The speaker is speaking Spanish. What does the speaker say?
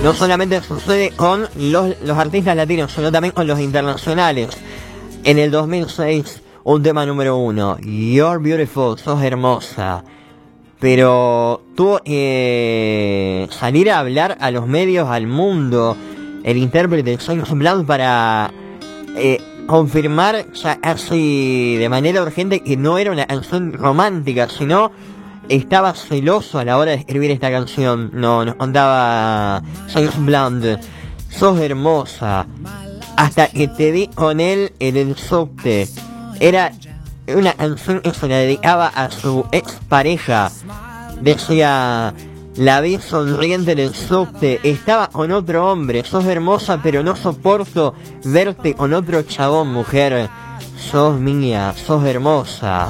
no solamente sucede con los artistas latinos, sino también con los internacionales. En el 2006, un tema número 1, You're Beautiful, sos hermosa. Pero tuvo que salir a hablar a los medios, al mundo, el intérprete James Blunt, para confirmar ya así de manera urgente que no era una canción romántica, sino estaba celoso a la hora de escribir esta canción. No, nos contaba James Blunt, sos hermosa, hasta que te vi con él en el subte. Era una canción que se la dedicaba a su expareja. Decía, la vi sonriente en el subte, estaba con otro hombre, sos hermosa pero no soporto verte con otro chabón, mujer. Sos mía, sos hermosa.